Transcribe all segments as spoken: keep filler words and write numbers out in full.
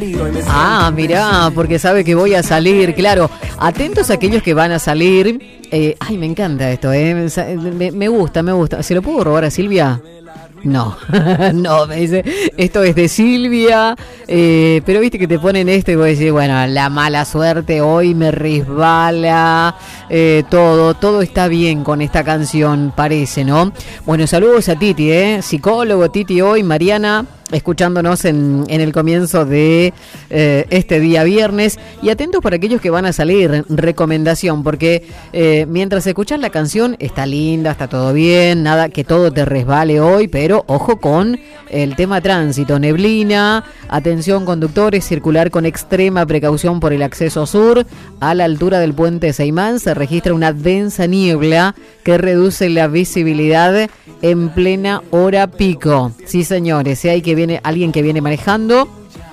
Ah, mirá, porque sabe que voy a salir, claro. Atentos a aquellos que van a salir. Eh, ay, me encanta esto, eh. me, me gusta, me gusta. ¿Se lo puedo robar a Silvia? No, no, me dice, esto es de Silvia, eh, pero viste que te ponen esto y vos decís, bueno, la mala suerte hoy me resbala, eh, todo, todo está bien con esta canción, parece, ¿no? Bueno, saludos a Titi, eh, psicólogo Titi hoy, Mariana, escuchándonos en, en el comienzo de eh, este día viernes, y atentos para aquellos que van a salir, recomendación, porque eh, mientras escuchas la canción está linda, está todo bien, nada que todo te resbale hoy, pero ojo con el tema tránsito, neblina, atención conductores, circular con extrema precaución por el acceso sur, a la altura del puente Seimán se registra una densa niebla que reduce la visibilidad en plena hora pico. Sí, señores, si hay que viene alguien que viene manejando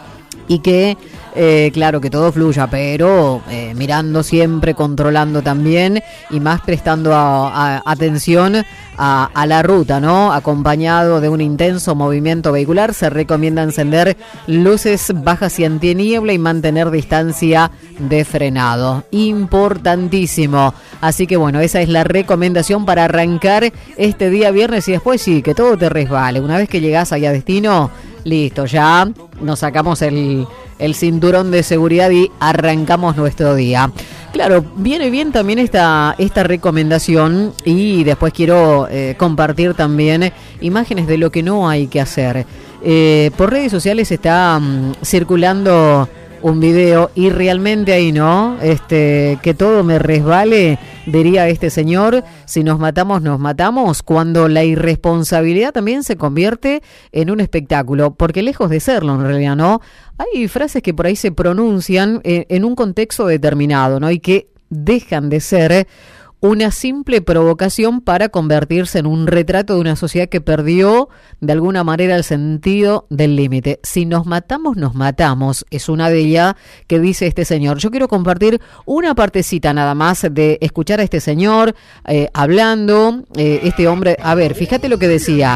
y que eh, claro, que todo fluya, pero eh, mirando siempre, controlando también y más prestando a, a, atención a, a la ruta, ¿no? Acompañado de un intenso movimiento vehicular, se recomienda encender luces bajas y antiniebla y mantener distancia de frenado. Importantísimo. Así que bueno, esa es la recomendación para arrancar este día viernes y después sí, que todo te resbale. Una vez que llegás ahí a destino, listo, ya nos sacamos el, el cinturón de seguridad y arrancamos nuestro día. Claro, viene bien también esta, esta recomendación y después quiero eh, compartir también imágenes de lo que no hay que hacer. Eh, por redes sociales está um, circulando un video y realmente ahí no, este, que todo me resbale, diría este señor, si nos matamos, nos matamos, cuando la irresponsabilidad también se convierte en un espectáculo, porque lejos de serlo en realidad, ¿no? Hay frases que por ahí se pronuncian en, en un contexto determinado, ¿no? Y que dejan de ser una simple provocación para convertirse en un retrato de una sociedad que perdió de alguna manera el sentido del límite. Si nos matamos, nos matamos. Es una de ellas que dice este señor. Yo quiero compartir una partecita nada más de escuchar a este señor eh, hablando. Eh, este hombre, a ver, fíjate lo que decía.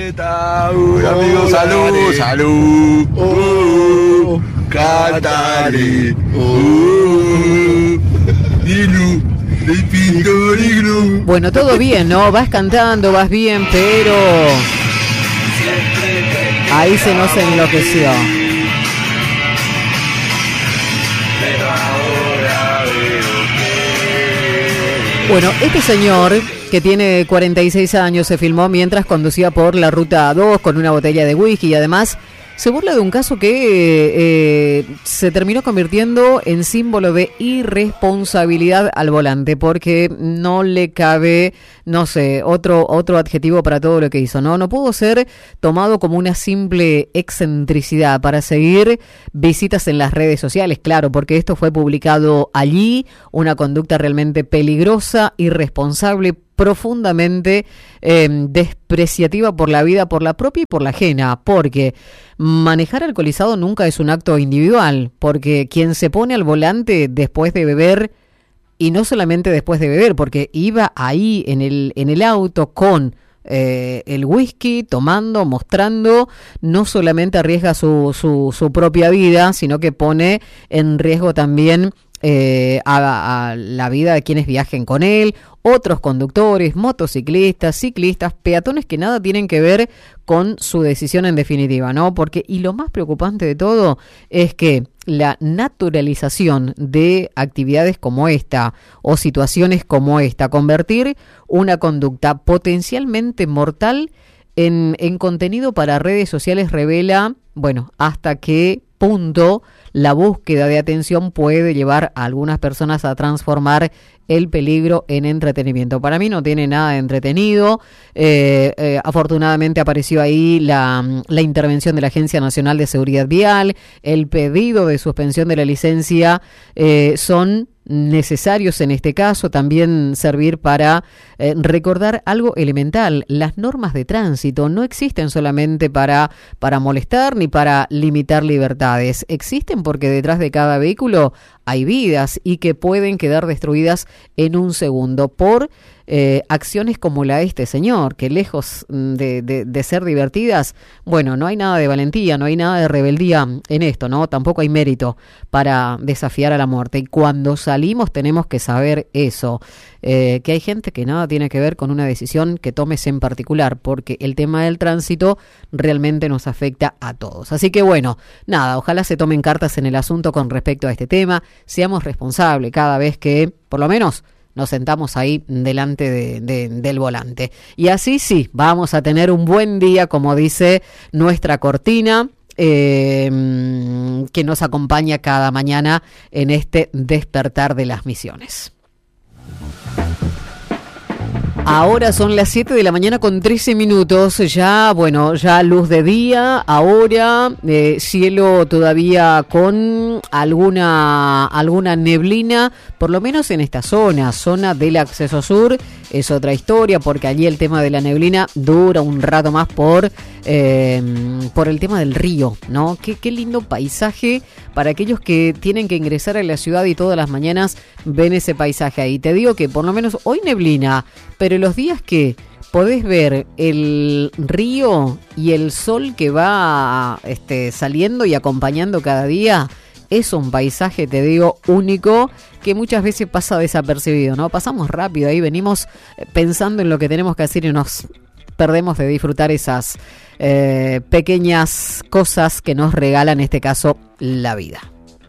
Amigos, salud, salud. Uh, Catari. Uh, Dilu. Bueno, todo bien, ¿no? Vas cantando, vas bien, pero ahí se nos enloqueció. Bueno, este señor que tiene cuarenta y seis años se filmó mientras conducía por la ruta dos con una botella de whisky y además se burla de un caso que eh, se terminó convirtiendo en símbolo de irresponsabilidad al volante, porque no le cabe, no sé, otro otro adjetivo para todo lo que hizo, ¿no? No pudo ser tomado como una simple excentricidad para seguir visitas en las redes sociales, claro, porque esto fue publicado allí, una conducta realmente peligrosa, irresponsable, profundamente eh, despreciativa por la vida, por la propia y por la ajena, porque manejar alcoholizado nunca es un acto individual, porque quien se pone al volante después de beber, y no solamente después de beber, porque iba ahí en el, en el auto con eh, el whisky, tomando, mostrando, no solamente arriesga su, su, su propia vida, sino que pone en riesgo también Eh, a, a la vida de quienes viajen con él, otros conductores, motociclistas, ciclistas, peatones que nada tienen que ver con su decisión en definitiva, ¿no? Porque, y lo más preocupante de todo es que la naturalización de actividades como esta o situaciones como esta, convertir una conducta potencialmente mortal en, en contenido para redes sociales revela, bueno, hasta qué punto la búsqueda de atención puede llevar a algunas personas a transformar el peligro en entretenimiento. Para mí no tiene nada de entretenido. Eh, eh, afortunadamente apareció ahí la, la intervención de la Agencia Nacional de Seguridad Vial, el pedido de suspensión de la licencia eh, son necesarios en este caso, también servir para eh, recordar algo elemental. Las normas de tránsito no existen solamente para, para molestar ni para limitar libertades, existen porque detrás de cada vehículo hay vidas y que pueden quedar destruidas en un segundo por eh, acciones como la de este señor, que lejos de, de, de ser divertidas, bueno, no hay nada de valentía, no hay nada de rebeldía en esto, ¿no? Tampoco hay mérito para desafiar a la muerte. Y cuando salimos tenemos que saber eso, eh, que hay gente que nada tiene que ver con una decisión que tomes en particular, porque el tema del tránsito realmente nos afecta a todos. Así que bueno, nada, ojalá se tomen cartas en el asunto con respecto a este tema, seamos responsables cada vez que, por lo menos, nos sentamos ahí delante de, de, del volante. Y así sí, vamos a tener un buen día, como dice nuestra cortina, eh, que nos acompaña cada mañana en este despertar de las misiones. Ahora son las siete de la mañana con trece minutos, ya, bueno, ya luz de día, ahora eh, cielo todavía con alguna, alguna neblina, por lo menos en esta zona, zona del acceso sur, es otra historia, porque allí el tema de la neblina dura un rato más por, eh, por el tema del río, ¿no? Qué, qué lindo paisaje para aquellos que tienen que ingresar a la ciudad y todas las mañanas ven ese paisaje ahí. Te digo que por lo menos hoy neblina, pero los días que podés ver el río y el sol que va este, saliendo y acompañando cada día, es un paisaje, te digo, único, que muchas veces pasa desapercibido, ¿no? Pasamos rápido, ahí venimos pensando en lo que tenemos que hacer y nos perdemos de disfrutar esas eh, pequeñas cosas que nos regala, en este caso, la vida.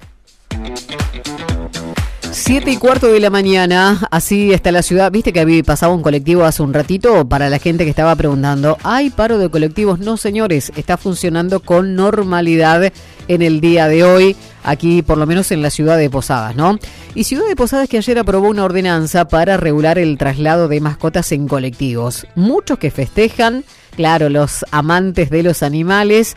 Siete y cuarto de la mañana, así está la ciudad. Viste que había pasado un colectivo hace un ratito, para la gente que estaba preguntando, ¿hay paro de colectivos? No, señores, está funcionando con normalidad en el día de hoy, aquí por lo menos en la ciudad de Posadas, ¿no? Y Ciudad de Posadas que ayer aprobó una ordenanza para regular el traslado de mascotas en colectivos. Muchos que festejan, claro, los amantes de los animales,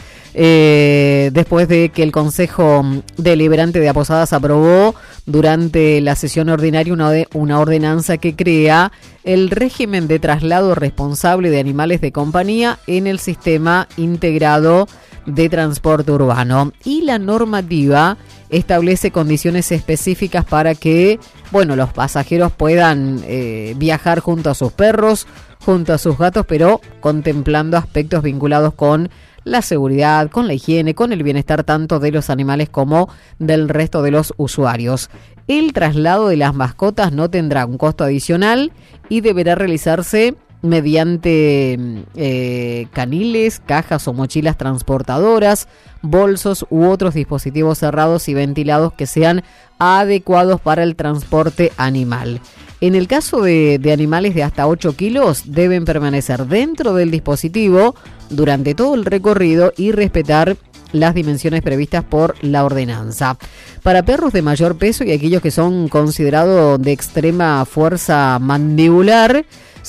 eh, después de que el Consejo Deliberante de Posadas aprobó durante la sesión ordinaria una, de, una ordenanza que crea el régimen de traslado responsable de animales de compañía en el sistema integrado de transporte urbano. Y la normativa establece condiciones específicas para que, bueno, los pasajeros puedan eh, viajar junto a sus perros, junto a sus gatos, pero contemplando aspectos vinculados con la seguridad, con la higiene, con el bienestar tanto de los animales como del resto de los usuarios. El traslado de las mascotas no tendrá un costo adicional y deberá realizarse mediante eh, caniles, cajas o mochilas transportadoras, bolsos u otros dispositivos cerrados y ventilados que sean adecuados para el transporte animal. En el caso de, de animales de hasta ocho kilos, deben permanecer dentro del dispositivo durante todo el recorrido y respetar las dimensiones previstas por la ordenanza. Para perros de mayor peso y aquellos que son considerados de extrema fuerza mandibular,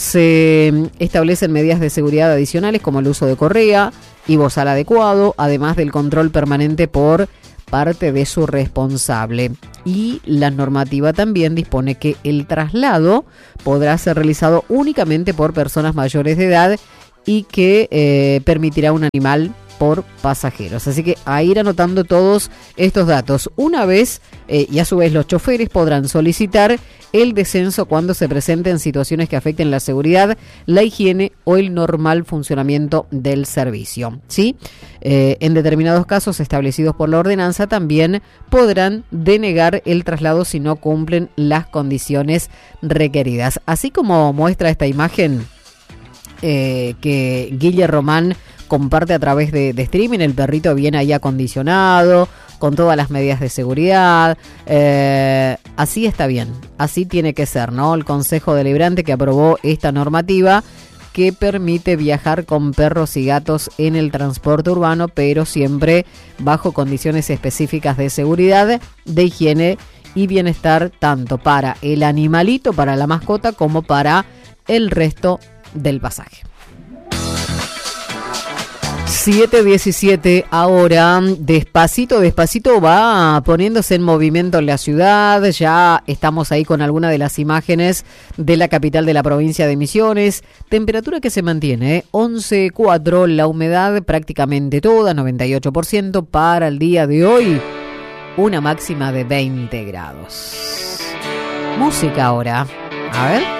se establecen medidas de seguridad adicionales como el uso de correa y bozal adecuado, además del control permanente por parte de su responsable. Y la normativa también dispone que el traslado podrá ser realizado únicamente por personas mayores de edad y que eh, permitirá un animal por pasajeros. Así que a ir anotando todos estos datos. Una vez, eh, y a su vez los choferes podrán solicitar el descenso cuando se presenten situaciones que afecten la seguridad, la higiene o el normal funcionamiento del servicio. ¿Sí? Eh, en determinados casos establecidos por la ordenanza también podrán denegar el traslado si no cumplen las condiciones requeridas. Así como muestra esta imagen eh, que Guille Román comparte a través de, de streaming, el perrito viene ahí acondicionado, con todas las medidas de seguridad, eh, así está bien, así tiene que ser, ¿no? El Consejo Deliberante que aprobó esta normativa que permite viajar con perros y gatos en el transporte urbano, pero siempre bajo condiciones específicas de seguridad, de higiene y bienestar, tanto para el animalito, para la mascota, como para el resto del pasaje. siete diecisiete ahora, despacito, despacito va poniéndose en movimiento en la ciudad, ya estamos ahí con alguna de las imágenes de la capital de la provincia de Misiones, temperatura que se mantiene, ¿eh? once coma cuatro, la humedad prácticamente toda, noventa y ocho por ciento para el día de hoy. una máxima de veinte grados. Música ahora. A ver.